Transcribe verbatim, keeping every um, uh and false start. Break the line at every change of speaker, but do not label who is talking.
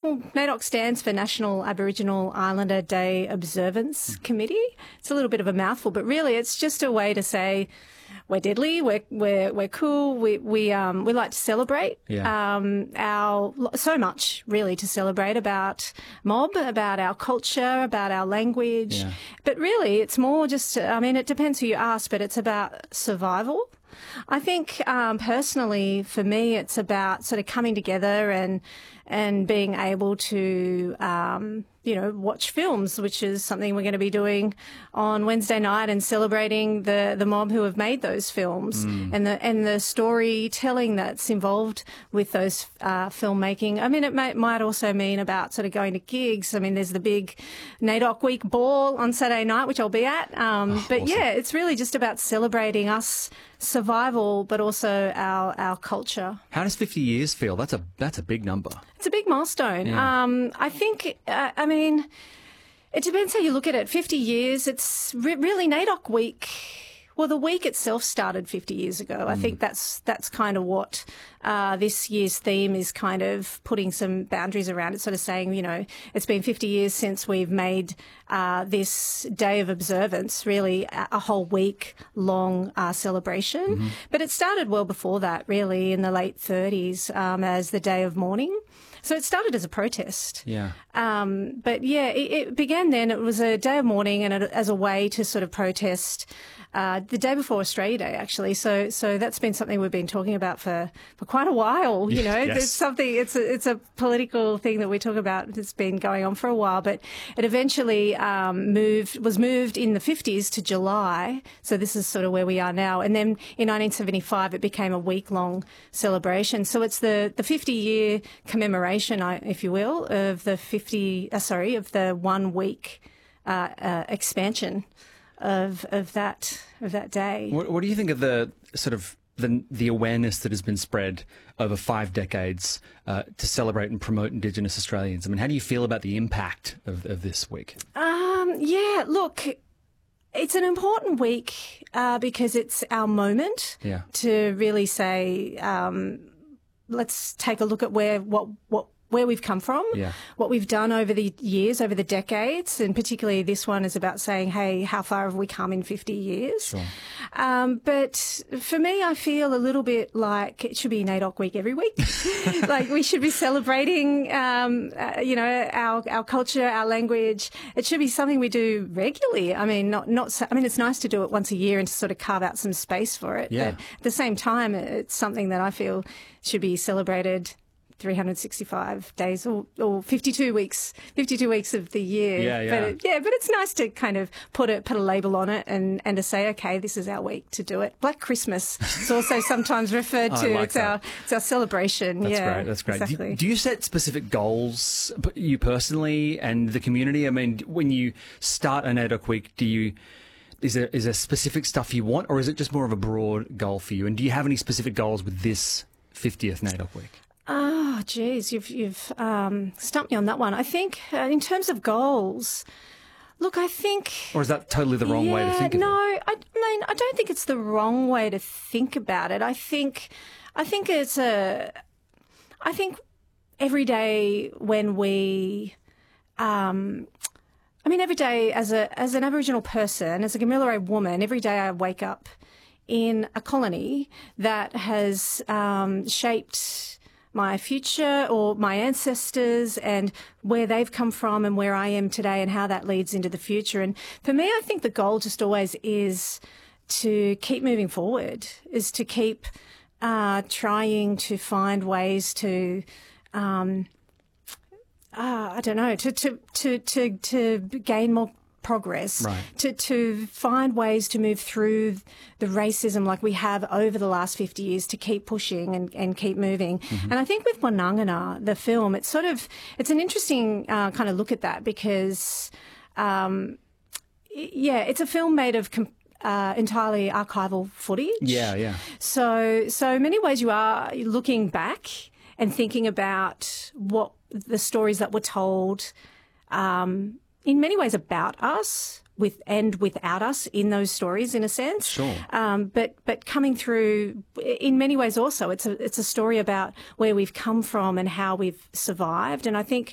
well, NAIDOC stands for National Aboriginal Islander Day Observance mm. Committee. It's a little bit of a mouthful, but really it's just a way to say we're deadly, we're we're we're cool, we we um we like to celebrate
yeah.
um our so much really to celebrate about mob, about our culture, about our language.
Yeah.
But really it's more just, I mean, it depends who you ask, but it's about survival. I think um, personally, for me, it's about sort of coming together and and being able to, um, you know, watch films, which is something we're going to be doing on Wednesday night, and celebrating the, the mob who have made those films mm. and the and the storytelling that's involved with those uh, filmmaking. I mean, it may, might also mean about sort of going to gigs. I mean, there's the big NAIDOC Week ball on Saturday night, which I'll be at. Um,
oh,
but
awesome.
yeah, it's really just about celebrating us survival, but also our our culture.
How does fifty years feel? That's a that's a big number.
It's a big milestone.
Yeah.
Um, I think. Uh, I mean, it depends how you look at it. Fifty years. It's re- really NAIDOC Week. Well, the week itself started fifty years ago. Mm. I think that's that's kind of what uh, this year's theme is, kind of putting some boundaries around it, sort of saying, you know, it's been fifty years since we've made uh, this day of observance really a, a whole week long uh, celebration. Mm-hmm. But it started well before that, really, in the late thirties um, as the day of mourning. So it started as a protest.
Yeah.
Um, but yeah, it, it began then. It was a day of mourning and a, as a way to sort of protest uh, the day before Australia Day, actually. So so that's been something we've been talking about for, for quite a while. You know,
yes.
There's something. It's a it's a political thing that we talk about. It's been going on for a while, but it eventually um, moved was moved in the fifties to July. So this is sort of where we are now. And then in nineteen seventy-five, it became a week long celebration. So it's the the fifty year commemoration, if you will, of the fifty. Uh, sorry, of the one week uh, uh, expansion of of that of that day.
What, what do you think of the sort of the the awareness that has been spread over five decades uh, to celebrate and promote Indigenous Australians? I mean, how do you feel about the impact of, of this week?
Um, yeah, look, it's an important week uh, because it's our moment
yeah.
to really say, um, let's take a look at where what what. where we've come from,
yeah.
what we've done over the years, over the decades, and particularly this one is about saying, hey, how far have we come in fifty years?
Sure.
Um, but for me, I feel a little bit like it should be NAIDOC Week every week. Like we should be celebrating, um, uh, you know, our our culture, our language. It should be something we do regularly. I mean, not not. So, I mean, it's nice to do it once a year and to sort of carve out some space for it.
Yeah.
But at the same time, it's something that I feel should be celebrated three hundred sixty-five days or, or fifty-two weeks, fifty-two weeks of the year.
Yeah, yeah.
But it, yeah, but it's nice to kind of put a put a label on it and, and to say, okay, this is our week to do it. Black Christmas is also sometimes referred to.
like
it's
that.
our it's our celebration.
That's
yeah,
great. That's great.
Exactly.
Do, do you set specific goals, you personally and the community? I mean, when you start a NAIDOC Week, do you is there is there specific stuff you want, or is it just more of a broad goal for you? And do you have any specific goals with this fiftieth NAIDOC Week?
Oh, geez, you've you've um, stumped me on that one. I think uh, in terms of goals, look, I think...
Or is that totally the wrong
yeah,
way to think of
no,
it?
No, I mean, I don't think it's the wrong way to think about it. I think, I think it's a... I think every day when we... Um, I mean, every day as a as an Aboriginal person, as a Kamilaroi woman, every day I wake up in a colony that has um, shaped my future or my ancestors and where they've come from and where I am today and how that leads into the future. And for me, I think the goal just always is to keep moving forward, is to keep uh, trying to find ways to, um, uh, I don't know, to, to, to, to, to gain more progress,
right.
to to find ways to move through the racism like we have over the last fifty years, to keep pushing and, and keep moving. Mm-hmm. And I think with Wanangana, the film, it's sort of, it's an interesting uh, kind of look at that because, um, yeah, it's a film made of com- uh, entirely archival footage.
Yeah, yeah.
So, so in many ways you are looking back and thinking about what the stories that were told, um, in many ways about us, with and without us in those stories, in a sense.
Sure.
Um, but but coming through, in many ways, also it's a it's a story about where we've come from and how we've survived. And I think